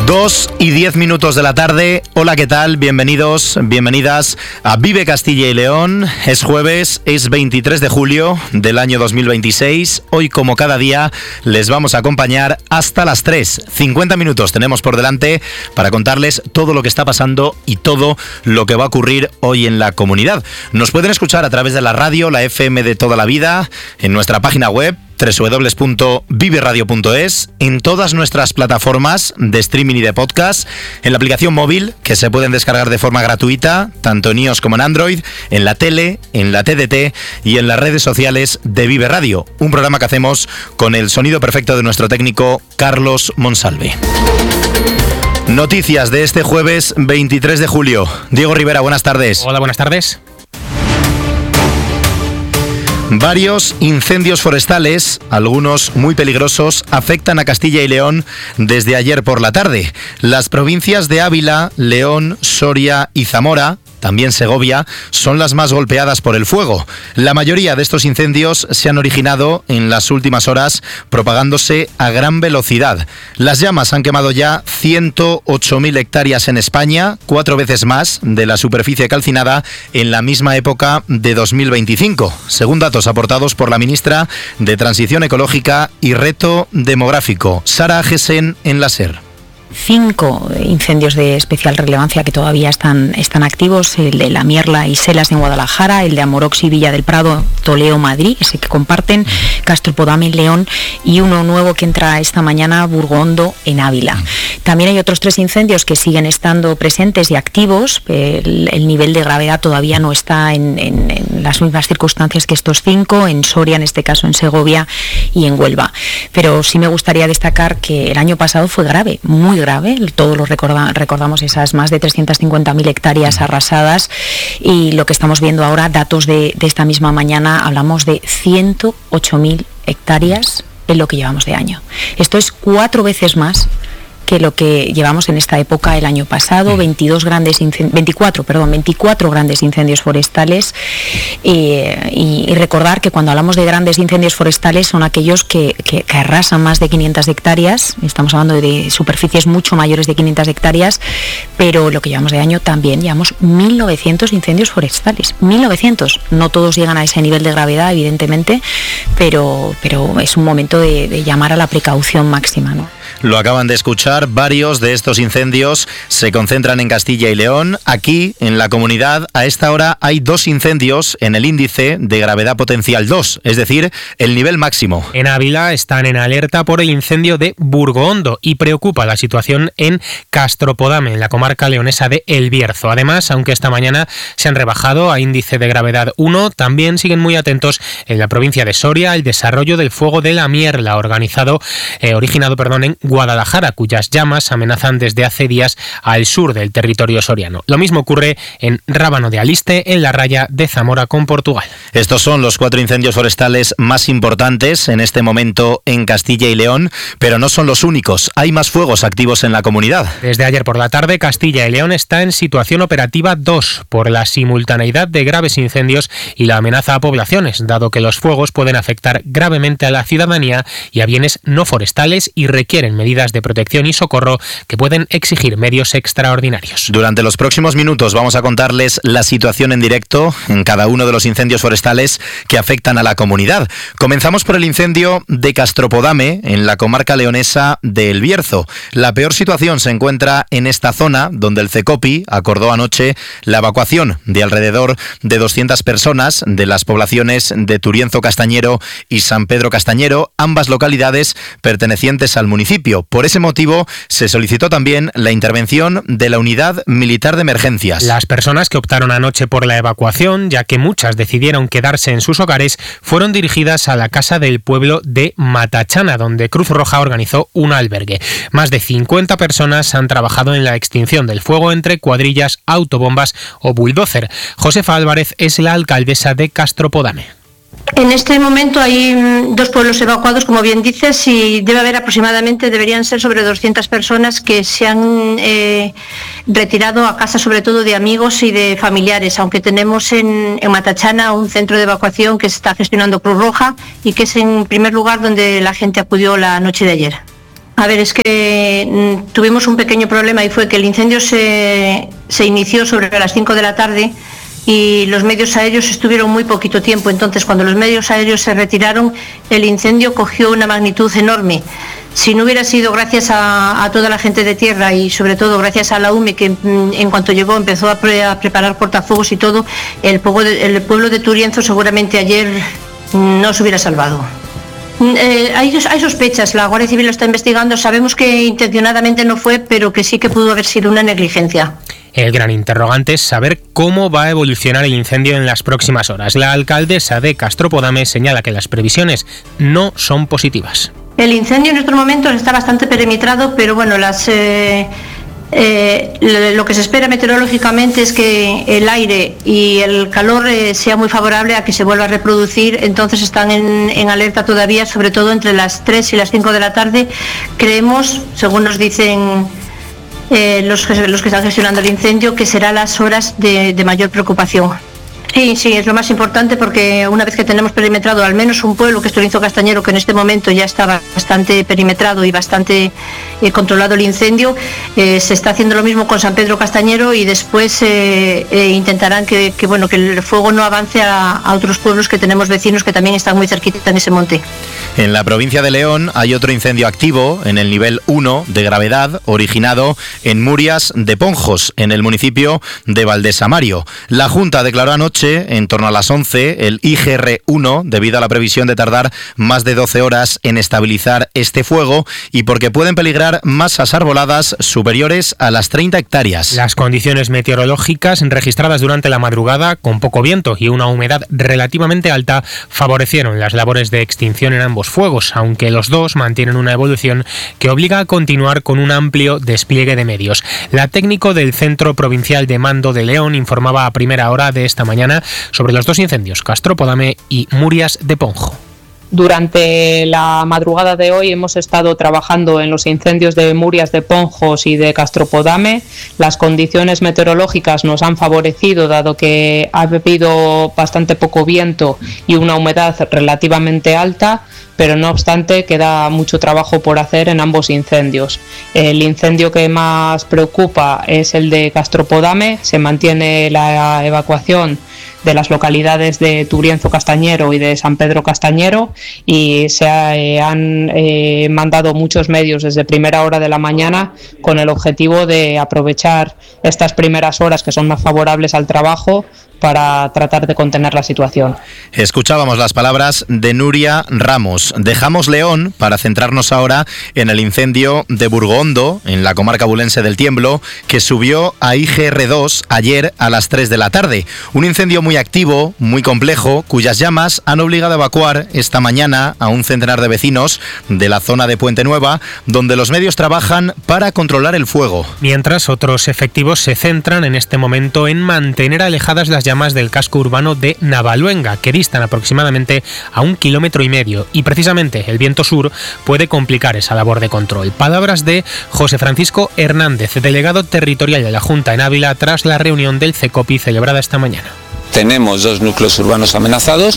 2:10 de la tarde. Hola, ¿qué tal? Bienvenidos, bienvenidas a Vive Castilla y León. Es jueves, es 23 de julio del año 2026. Hoy, como cada día, les vamos a acompañar hasta las 3. 50 minutos tenemos por delante para contarles todo lo que está pasando y todo lo que va a ocurrir hoy en la comunidad. Nos pueden escuchar a través de la radio, la FM de toda la vida, en nuestra página web www.viveradio.es, en todas nuestras plataformas de streaming y de podcast, en la aplicación móvil que se pueden descargar de forma gratuita, tanto en iOS como en Android, en la tele, en la TDT y en las redes sociales de Vive Radio, un programa que hacemos con el sonido perfecto de nuestro técnico Carlos Monsalve. Noticias de este jueves 23 de julio. Diego Rivera, buenas tardes. Hola, buenas tardes. Varios incendios forestales, algunos muy peligrosos, afectan a Castilla y León desde ayer por la tarde. Las provincias de Ávila, León, Soria y Zamora, también Segovia, son las más golpeadas por el fuego. La mayoría de estos incendios se han originado en las últimas horas, propagándose a gran velocidad. Las llamas han quemado ya 108.000 hectáreas en España, 4 veces más de la superficie calcinada en la misma época de 2025, según datos aportados por la ministra de Transición Ecológica y Reto Demográfico, Sara Agesen, en la SER. 5 incendios de especial relevancia que todavía están activos: el de La Mierla y Selas en Guadalajara, el de Amorox y Villa del Prado, Toleo, Madrid, ese que comparten, Castropodame en León, y uno nuevo que entra esta mañana, Burgondo en Ávila. También hay otros 3 incendios que siguen estando presentes y activos. El nivel de gravedad todavía no está en las mismas circunstancias que estos 5, en Soria, en este caso en Segovia y en Huelva. Pero sí me gustaría destacar que el año pasado fue grave, muy grave. Todos los recordamos esas más de 350.000 hectáreas arrasadas, y lo que estamos viendo ahora, datos de esta misma mañana, hablamos de 108.000 hectáreas en lo que llevamos de año. Esto es 4 veces más que lo que llevamos en esta época el año pasado. 24 grandes incendios forestales, y recordar que cuando hablamos de grandes incendios forestales son aquellos que arrasan más de 500 hectáreas, estamos hablando de superficies mucho mayores de 500 hectáreas, pero lo que llevamos de año también llevamos 1.900 incendios forestales, 1.900, no todos llegan a ese nivel de gravedad, evidentemente, pero es un momento de llamar a la precaución máxima, ¿no? Lo acaban de escuchar, varios de estos incendios se concentran en Castilla y León. Aquí, en la comunidad, a esta hora hay 2 incendios en el índice de gravedad potencial 2, es decir, el nivel máximo. En Ávila están en alerta por el incendio de Burgondo y preocupa la situación en Castropodame, en la comarca leonesa de El Bierzo. Además, aunque esta mañana se han rebajado a índice de gravedad 1, también siguen muy atentos en la provincia de Soria el desarrollo del fuego de La Mierla, originado en Guadalajara, cuyas llamas amenazan desde hace días al sur del territorio soriano. Lo mismo ocurre en Rábano de Aliste, en la raya de Zamora con Portugal. Estos son los 4 incendios forestales más importantes en este momento en Castilla y León, pero no son los únicos. Hay más fuegos activos en la comunidad. Desde ayer por la tarde, Castilla y León está en situación operativa 2 por la simultaneidad de graves incendios y la amenaza a poblaciones, dado que los fuegos pueden afectar gravemente a la ciudadanía y a bienes no forestales y requieren medidas de protección y socorro que pueden exigir medios extraordinarios. Durante los próximos minutos vamos a contarles la situación en directo en cada uno de los incendios forestales que afectan a la comunidad. Comenzamos por el incendio de Castropodame, en la comarca leonesa de El Bierzo. La peor situación se encuentra en esta zona, donde el CECOPI acordó anoche la evacuación de alrededor de 200 personas de las poblaciones de Turienzo Castañero y San Pedro Castañero, ambas localidades pertenecientes al municipio. Por ese motivo, se solicitó también la intervención de la Unidad Militar de Emergencias. Las personas que optaron anoche por la evacuación, ya que muchas decidieron quedarse en sus hogares, fueron dirigidas a la casa del pueblo de Matachana, donde Cruz Roja organizó un albergue. Más de 50 personas han trabajado en la extinción del fuego entre cuadrillas, autobombas o bulldozer. Josefa Álvarez es la alcaldesa de Castropodame. En este momento hay 2 pueblos evacuados, como bien dices, y deberían ser sobre 200 personas que se han retirado a casa, sobre todo de amigos y de familiares, aunque tenemos en Matachana un centro de evacuación que está gestionando Cruz Roja y que es en primer lugar donde la gente acudió la noche de ayer. A ver, es que tuvimos un pequeño problema y fue que el incendio se inició sobre las 5 de la tarde y los medios aéreos estuvieron muy poquito tiempo. Entonces, cuando los medios aéreos se retiraron, el incendio cogió una magnitud enorme. Si no hubiera sido gracias a toda la gente de tierra y sobre todo gracias a la UME, que en cuanto llegó empezó a preparar cortafuegos y todo, el pueblo de Turienzo seguramente ayer no se hubiera salvado. Hay sospechas, la Guardia Civil lo está investigando, sabemos que intencionadamente no fue, pero que sí que pudo haber sido una negligencia. El gran interrogante es saber cómo va a evolucionar el incendio en las próximas horas. La alcaldesa de Castropodame señala que las previsiones no son positivas. El incendio en estos momentos está bastante perimetrado, pero bueno, lo que se espera meteorológicamente es que el aire y el calor sea muy favorable a que se vuelva a reproducir. Entonces están en alerta todavía, sobre todo entre las 3 y las 5 de la tarde. Creemos, según nos dicen los que están gestionando el incendio, que serán las horas de mayor preocupación. Sí, es lo más importante, porque una vez que tenemos perimetrado al menos un pueblo, que es Turienzo Castañero, que en este momento ya está bastante perimetrado y bastante controlado el incendio, se está haciendo lo mismo con San Pedro Castañero y después intentarán que el fuego no avance a otros pueblos que tenemos vecinos que también están muy cerquita en ese monte. En la provincia de León hay otro incendio activo en el nivel 1 de gravedad, originado en Murias de Ponjos, en el municipio de Valdesamario. La Junta declaró anoche, en torno a las 11, el IGR-1, debido a la previsión de tardar más de 12 horas en estabilizar este fuego y porque pueden peligrar masas arboladas superiores a las 30 hectáreas. Las condiciones meteorológicas registradas durante la madrugada, con poco viento y una humedad relativamente alta, favorecieron las labores de extinción en ambos fuegos, aunque los dos mantienen una evolución que obliga a continuar con un amplio despliegue de medios. La técnico del Centro Provincial de Mando de León informaba a primera hora de esta mañana sobre los dos incendios, Castropodame y Murias de Ponjo. Durante la madrugada de hoy hemos estado trabajando en los incendios de Murias de Ponjos y de Castropodame. Las condiciones meteorológicas nos han favorecido, dado que ha habido bastante poco viento y una humedad relativamente alta, pero no obstante queda mucho trabajo por hacer en ambos incendios. El incendio que más preocupa es el de Castropodame. Se mantiene la evacuación de las localidades de Turienzo Castañero y de San Pedro Castañero y se han mandado muchos medios desde primera hora de la mañana con el objetivo de aprovechar estas primeras horas que son más favorables al trabajo para tratar de contener la situación. Escuchábamos las palabras de Nuria Ramos. Dejamos León para centrarnos ahora en el incendio de Burgondo, en la comarca bulense del Tiemblo, que subió a IGR2 ayer a las 3 de la tarde. Un incendio muy activo, muy complejo, cuyas llamas han obligado a evacuar esta mañana a un centenar de vecinos de la zona de Puente Nueva, donde los medios trabajan para controlar el fuego. Mientras otros efectivos se centran en este momento en mantener alejadas las llamas del casco urbano de Navaluenga, que distan aproximadamente a 1,5 kilómetros, y precisamente el viento sur puede complicar esa labor de control. Palabras de José Francisco Hernández, delegado territorial de la Junta en Ávila, tras la reunión del CECOPI celebrada esta mañana. Tenemos dos núcleos urbanos amenazados,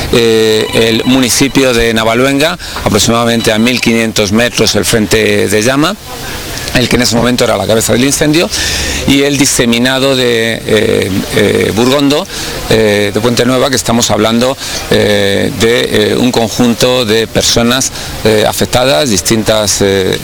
el municipio de Navaluenga, aproximadamente a 1.500 metros el frente de llama, el que en ese momento era la cabeza del incendio, y el diseminado de Burgondo, de Puente Nueva, que estamos hablando de un conjunto de personas afectadas, distintas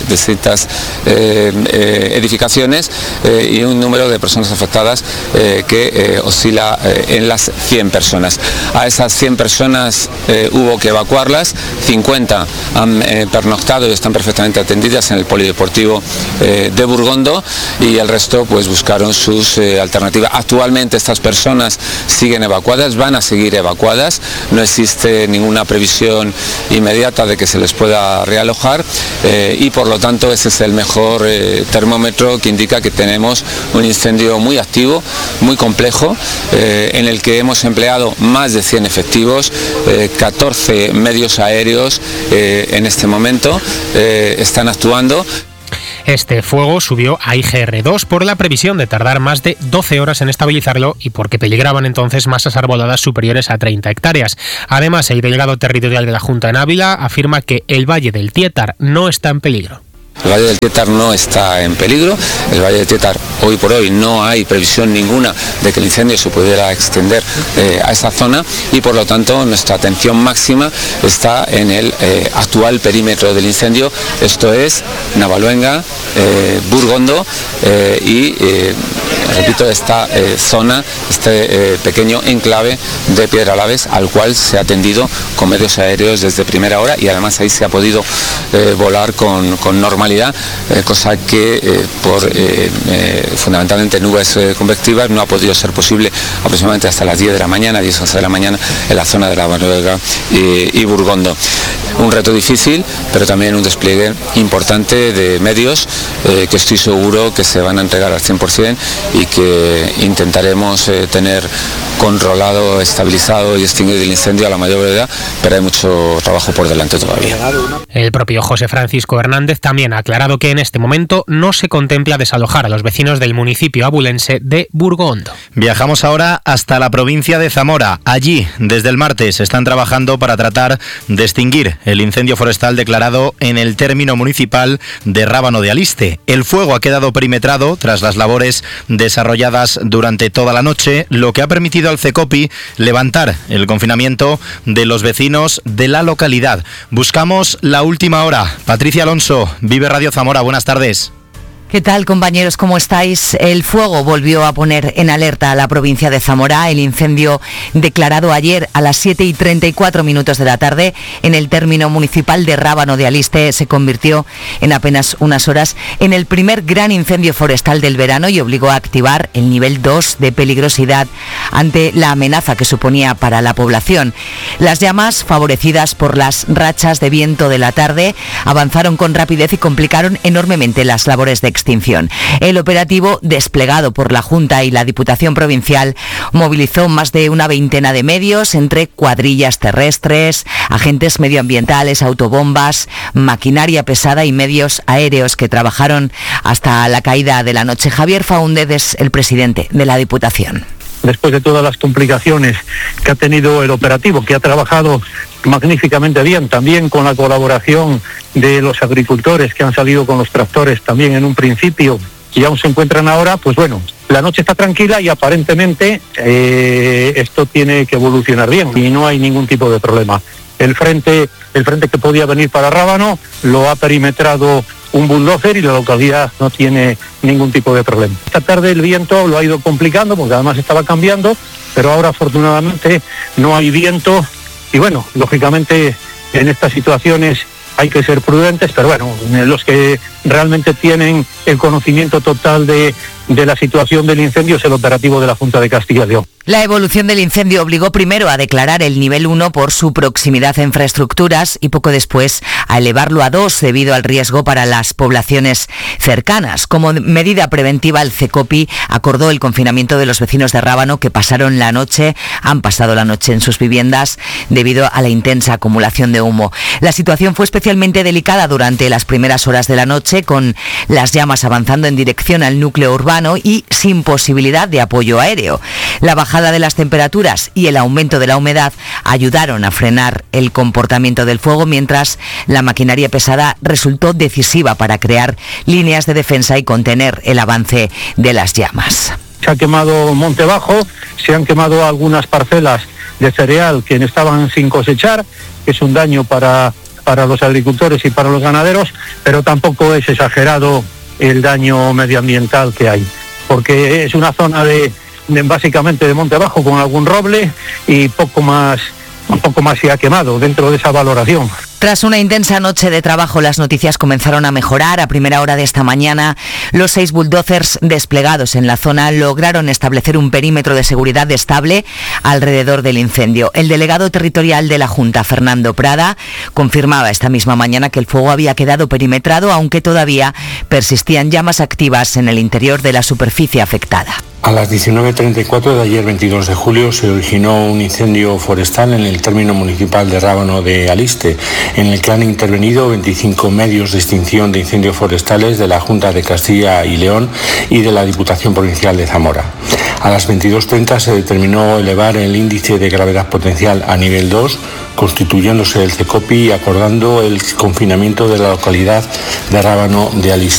edificaciones, y un número de personas afectadas que oscila en las 100 personas. A esas 100 personas hubo que evacuarlas, 50 han pernoctado y están perfectamente atendidas en el polideportivo de Burgondo, y el resto pues buscaron sus alternativas. Actualmente estas personas siguen evacuadas, van a seguir evacuadas, no existe ninguna previsión inmediata de que se les pueda realojar, y por lo tanto ese es el mejor termómetro que indica que tenemos un incendio muy activo, muy complejo, en el que hemos empleado más de 100 efectivos, 14 medios aéreos en este momento están actuando. Este fuego subió a IGR2 por la previsión de tardar más de 12 horas en estabilizarlo y porque peligraban entonces masas arboladas superiores a 30 hectáreas. Además, el delegado territorial de la Junta en Ávila afirma que el Valle del Tietar no está en peligro. El Valle del Tietar no está en peligro, el Valle del Tietar hoy por hoy no hay previsión ninguna de que el incendio se pudiera extender a esa zona y por lo tanto nuestra atención máxima está en el actual perímetro del incendio, esto es Navaluenga, Burgondo y repito, esta zona, este pequeño enclave de Piedralaves al cual se ha atendido con medios aéreos desde primera hora y además ahí se ha podido volar con normalidad, cosa que por fundamentalmente nubes convectivas no ha podido ser posible aproximadamente hasta las 10 de la mañana, 10 o 11 de la mañana en la zona de la Navaluenga y Burgondo. Un reto difícil, pero también un despliegue importante de medios que estoy seguro que se van a entregar al 100% y que intentaremos tener controlado, estabilizado y extinguido el incendio a la mayor brevedad, pero hay mucho trabajo por delante todavía. El propio José Francisco Hernández también ha aclarado que en este momento no se contempla desalojar a los vecinos del municipio abulense de Burgondo. Viajamos ahora hasta la provincia de Zamora. Allí, desde el martes, están trabajando para tratar de extinguir el incendio forestal declarado en el término municipal de Rábano de Aliste. El fuego ha quedado perimetrado tras las labores desarrolladas durante toda la noche, lo que ha permitido al CECOPI levantar el confinamiento de los vecinos de la localidad. Buscamos la última hora. Patricia Alonso, Vive Radio Zamora, buenas tardes. ¿Qué tal, compañeros? ¿Cómo estáis? El fuego volvió a poner en alerta a la provincia de Zamora. El incendio declarado ayer a las 7:34 de la tarde en el término municipal de Rábano de Aliste se convirtió en apenas unas horas en el primer gran incendio forestal del verano y obligó a activar el nivel 2 de peligrosidad ante la amenaza que suponía para la población. Las llamas, favorecidas por las rachas de viento de la tarde, avanzaron con rapidez y complicaron enormemente las labores de extinción. El operativo, desplegado por la Junta y la Diputación Provincial, movilizó más de una veintena de medios entre cuadrillas terrestres, agentes medioambientales, autobombas, maquinaria pesada y medios aéreos que trabajaron hasta la caída de la noche. Javier Faúndez es el presidente de la Diputación. Después de todas las complicaciones que ha tenido el operativo, que ha trabajado magníficamente bien, también con la colaboración de los agricultores que han salido con los tractores también en un principio y aún se encuentran ahora, pues bueno, la noche está tranquila y aparentemente esto tiene que evolucionar bien y no hay ningún tipo de problema. El frente que podía venir para Rábano lo ha perimetrado un bulldozer y la localidad no tiene ningún tipo de problema. Esta tarde el viento lo ha ido complicando porque además estaba cambiando, pero ahora afortunadamente no hay viento y bueno, lógicamente en estas situaciones hay que ser prudentes, pero bueno, los que realmente tienen el conocimiento total de la situación del incendio es el operativo de la Junta de Castilla y León. La evolución del incendio obligó primero a declarar el nivel 1 por su proximidad a infraestructuras y poco después a elevarlo a 2 debido al riesgo para las poblaciones cercanas. Como medida preventiva, el CECOPI acordó el confinamiento de los vecinos de Rábano que han pasado la noche en sus viviendas debido a la intensa acumulación de humo. La situación fue especialmente delicada durante las primeras horas de la noche, con las llamas avanzando en dirección al núcleo urbano y sin posibilidad de apoyo aéreo. La bajada de las temperaturas y el aumento de la humedad ayudaron a frenar el comportamiento del fuego, mientras la maquinaria pesada resultó decisiva para crear líneas de defensa y contener el avance de las llamas. Se ha quemado Monte Bajo, se han quemado algunas parcelas de cereal que estaban sin cosechar, que es un daño para los agricultores y para los ganaderos, pero tampoco es exagerado el daño medioambiental que hay, porque es una zona básicamente de monte abajo con algún roble y poco más se ha quemado dentro de esa valoración. Tras una intensa noche de trabajo, las noticias comenzaron a mejorar. A primera hora de esta mañana, los 6 bulldozers desplegados en la zona lograron establecer un perímetro de seguridad estable alrededor del incendio. El delegado territorial de la Junta, Fernando Prada, confirmaba esta misma mañana que el fuego había quedado perimetrado, aunque todavía persistían llamas activas en el interior de la superficie afectada. A las 19:34 de ayer, 22 de julio, se originó un incendio forestal en el término municipal de Rábano de Aliste, en el que han intervenido 25 medios de extinción de incendios forestales de la Junta de Castilla y León y de la Diputación Provincial de Zamora. A las 22:30 se determinó elevar el índice de gravedad potencial a nivel 2, constituyéndose el CECOPI y acordando el confinamiento de la localidad de Rábano de Aliste.